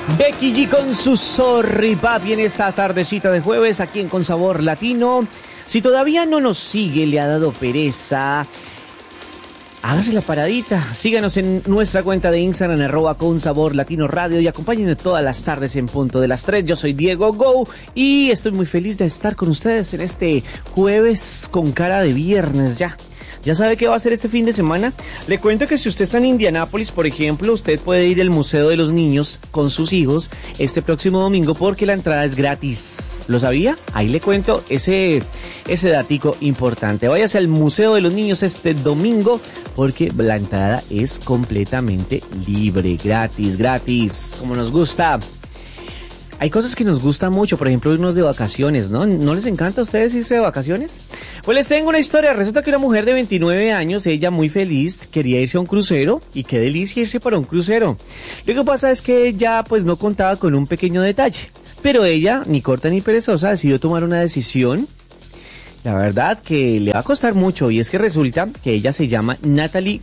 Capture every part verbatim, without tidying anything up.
Becky G con su Sorry Papi en esta tardecita de jueves aquí en Con Sabor Latino. Si todavía no nos sigue, le ha dado pereza, hágase la paradita. Síganos en nuestra cuenta de Instagram, arroba Con Sabor Latino Radio, y acompáñenos todas las tardes en punto de las tres. Yo soy Diego Go y estoy muy feliz de estar con ustedes en este jueves con cara de viernes ya. ¿Ya sabe qué va a hacer este fin de semana? Le cuento que si usted está en Indianápolis, por ejemplo, usted puede ir al Museo de los Niños con sus hijos este próximo domingo porque la entrada es gratis. ¿Lo sabía? Ahí le cuento ese, ese datico importante. Váyase al Museo de los Niños este domingo porque la entrada es completamente libre, gratis, gratis, como nos gusta. Hay cosas que nos gustan mucho, por ejemplo, irnos de vacaciones, ¿no? ¿No les encanta a ustedes irse de vacaciones? Pues les tengo una historia. Resulta que una mujer de veintinueve años, ella muy feliz, quería irse a un crucero, y qué delicia irse para un crucero. Lo que pasa es que ella pues no contaba con un pequeño detalle, pero ella, ni corta ni perezosa, decidió tomar una decisión, la verdad que le va a costar mucho, y es que resulta que ella se llama Natalie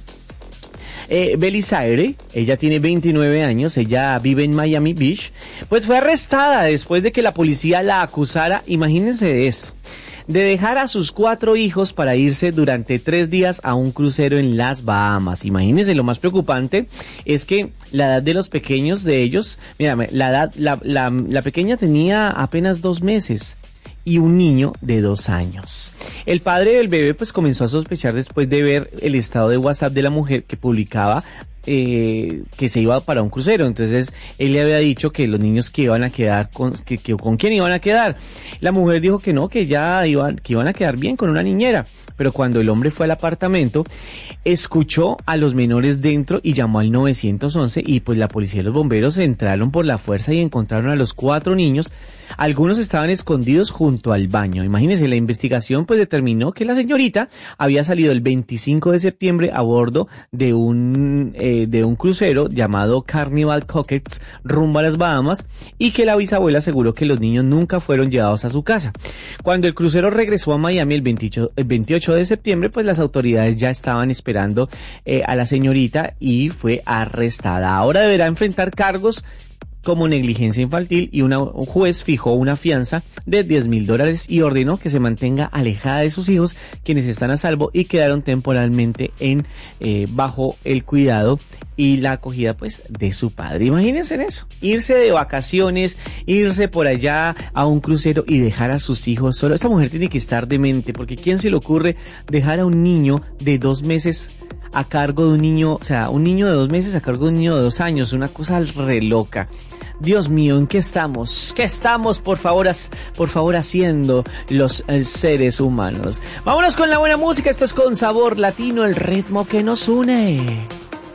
Eh, Belisaire. Ella tiene veintinueve años, ella vive en Miami Beach, pues fue arrestada después de que la policía la acusara, imagínense de esto, de dejar a sus cuatro hijos para irse durante tres días a un crucero en las Bahamas. Imagínense, lo más preocupante es que la edad de los pequeños de ellos, mírame, la edad, la, la, la pequeña tenía apenas dos meses y un niño de dos años. El padre del bebé pues comenzó a sospechar después de ver el estado de WhatsApp de la mujer que publicaba eh, que se iba para un crucero. Entonces él le había dicho que los niños que iban a quedar con, que, que, con quién iban a quedar. La mujer dijo que no, que ya iban, que iban a quedar bien con una niñera. Pero cuando el hombre fue al apartamento, escuchó a los menores dentro y llamó al nueve once, y pues la policía y los bomberos entraron por la fuerza y encontraron a los cuatro niños. Algunos estaban escondidos junto al baño. Imagínense, la investigación pues determinó que la señorita había salido el veinticinco de septiembre a bordo de un eh, de un crucero llamado Carnival Coquettes rumbo a las Bahamas, y que la bisabuela aseguró que los niños nunca fueron llevados a su casa. Cuando el crucero regresó a Miami el veintiocho, el veintiocho de septiembre, pues las autoridades ya estaban esperando eh, a la señorita y fue arrestada. Ahora deberá enfrentar cargos como negligencia infantil, y una, un juez fijó una fianza de diez mil dólares y ordenó que se mantenga alejada de sus hijos, quienes están a salvo y quedaron temporalmente en eh, bajo el cuidado y la acogida pues de su padre. Imagínense en eso, irse de vacaciones, irse por allá a un crucero y dejar a sus hijos solo. Esta mujer tiene que estar demente, porque ¿quién se le ocurre dejar a un niño de dos meses a cargo de un niño, o sea, un niño de dos meses a cargo de un niño de dos años? Una cosa re loca. Dios mío, ¿en qué estamos? ¿Qué estamos, por favor, por favor, haciendo los eh, seres humanos? Vámonos con la buena música. Esto es Con Sabor Latino, el ritmo que nos une.